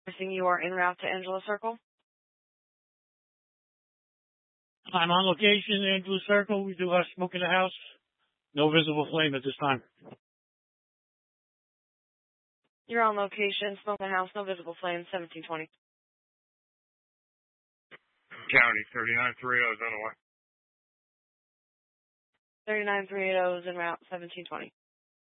You are en route to Angela Circle. I'm on location, Angela Circle. We do have smoke in the house. No visible flame at this time. You're on location, smoke in the house, no visible flame, 1720. County, 39380 is on the way. 39380 is en route, 1720.